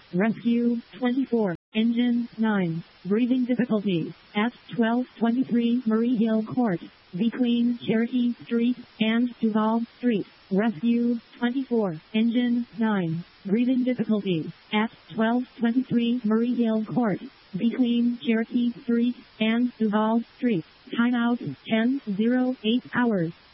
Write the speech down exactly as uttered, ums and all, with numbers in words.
Rescue twenty-four, Engine nine, breathing difficulties at twelve twenty-three Murray Hill Court, between Cherokee Street and Duval Street. Rescue twenty-four, Engine nine, breathing difficulties at twelve twenty-three Murray Hill Court, between Cherokee Street and Duval Street. Timeout ten oh eight hours.